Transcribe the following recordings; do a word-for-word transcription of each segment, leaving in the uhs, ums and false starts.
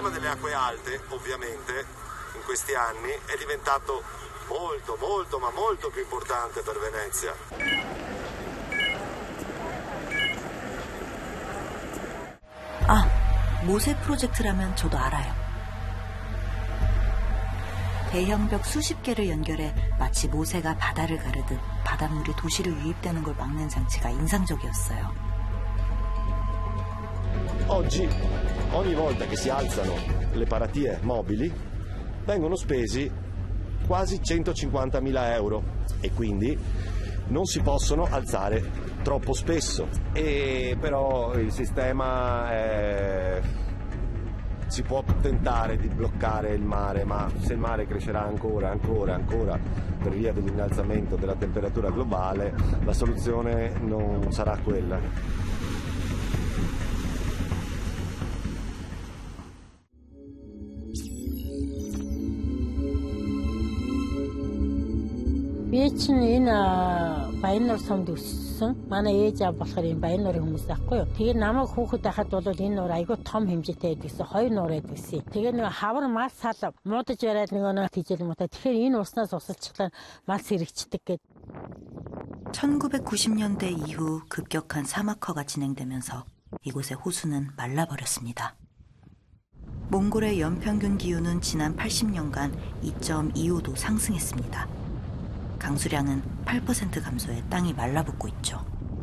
problema delle acque alte, ovviamente, in questi anni è diventato molto, molto, ma molto più importante per Venezia. 아, 모세 프로젝트라면 저도 알아요. 대형벽 수십 개를 연결해 마치 모세가 바다를 가르듯 바닷물이 도시로 유입되는 걸 막는 장치가 인상적이었어요. Oggi, ogni volta che si alzano le paratie mobili, vengono spesi quasi centocinquantamila euro e quindi non si possono alzare troppo spesso. E però il sistema è... si può tentare di bloccare il mare, ma se il mare crescerà ancora, ancora, ancora per via dell'innalzamento della temperatura globale, la soluzione non sarà quella. Би чинь энэ Баяннуур сумд өссөн. Манай ээж аав болохоор энэ Баяннуурын хүмүүс байхгүй юу. Тэгээ намайг хүүхэд байхад бол энэ нуур айгүй том хэмжээтэй байдаг гэсэн. Хоёр нуур байдаг гэсэн. Тэгээ нэг хавар мал сал муудаж бараад нэг өнөө тийжэл муутай. Тэгэхээр энэ уснаас усалчихлаа мал сэрэгчдэг гэд. 천구백구십 년대 이후 급격한 사막화가 진행되면서 이곳의 호수는 말라버렸습니다. 몽골의 연평균 기온은 지난 팔십 년간 이 점 이오 도 상승했습니다. 강수량은 팔 퍼센트 감소해 땅이 말라붙고 있죠.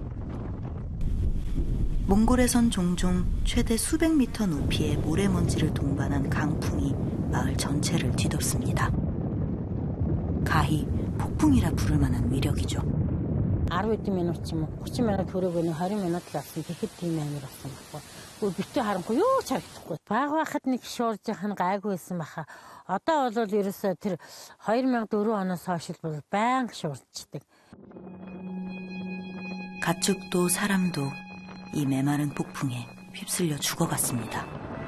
몽골에선 종종 최대 수백 미터 높이의 모래먼지를 동반한 강풍이 마을 전체를 뒤덮습니다. 가히 폭풍이라 부를 만한 위력이죠. 아르웨트 минут ч юм уу 삼십 минут хүрээгүй нэг 이십 минут л авсан. Тэгэхэд тийм амар болсон байхгүй. Өө битээ харанхуй юу ч харагдахгүй. Баг байхад нэг шуурж яхах нь гайгүй байсан баха. Одоо бол ерөөсөө тэр two thousand four оноос хойш бол байнга шуурчдаг. 가축도 사람도 이 메마른 폭풍에 휩쓸려 죽어갔습니다.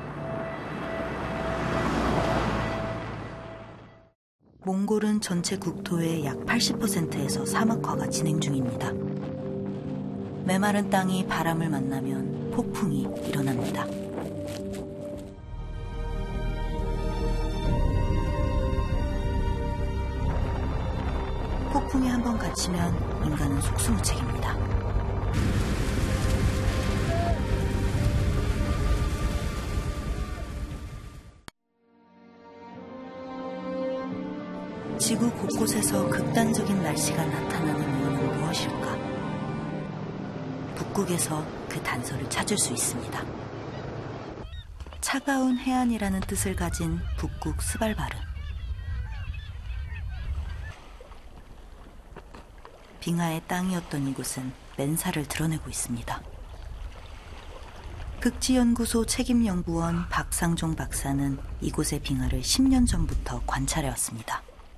몽골은 전체 국토의 약 팔십 퍼센트에서 사막화가 진행 중입니다. 메마른 땅이 바람을 만나면 폭풍이 일어납니다. 폭풍에 한번 갇히면 인간은 속수무책입니다. 지구 곳곳에서 극단적인 날씨가 나타나는 이유는 무엇일까? 북극에서 그 단서를 찾을 수 있습니다. 차가운 해안이라는 뜻을 가진 북극 스발바르. 빙하의 땅이었던 이곳은 맨살을 드러내고 있습니다. 극지연구소 책임연구원 박상종 박사는 이곳의 빙하를 십 년 전부터 관찰해왔습니다.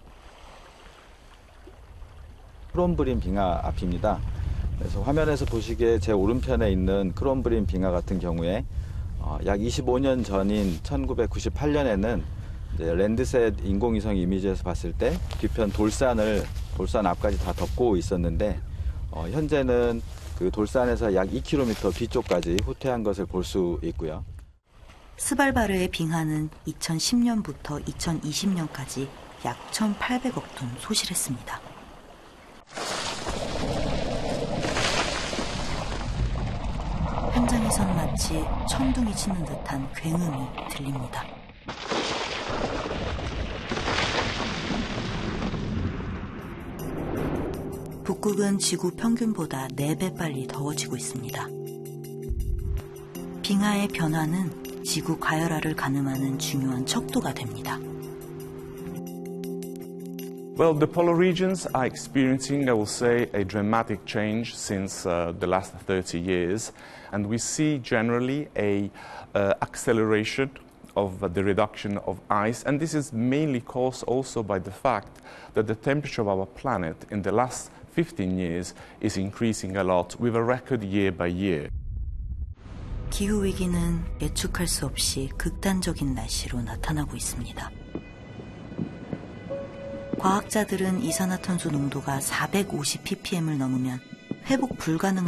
크롬브린 빙하 앞입니다. 그래서 화면에서 보시기에 제 오른편에 있는 크롬브린 빙하 같은 경우에 어, 약 이십오 년 전인 천구백구십팔 년에는 이제 랜드셋 인공위성 이미지에서 봤을 때 뒤편 돌산을 돌산 앞까지 다 덮고 있었는데 어, 현재는 그 돌산에서 약 이 킬로미터 뒤쪽까지 후퇴한 것을 볼 수 있고요. 스발바르의 빙하는 이천십 년부터 이천이십 년까지 약 천팔백억 톤 소실했습니다. 현장에선 마치 천둥이 치는 듯한 굉음이 들립니다. 북극은 지구 평균보다 네 배 빨리 더워지고 있습니다. 빙하의 변화는 지구 가열화를 가늠하는 중요한 척도가 됩니다. Well, the polar regions are experiencing, I will say, a dramatic change since uh, the last thirty years, and we see generally a uh, acceleration of uh, the reduction of ice, and this is mainly caused also by the fact that the temperature of our planet in the last fifteen years is increasing a lot, with a record year by year. 기후위기는 예측할 수 없이 극단적인 날씨로 나타나고 있습니다. 과학자들은 이산화탄소 농도가 사백오십 ppm을 넘으면 회복 불가능한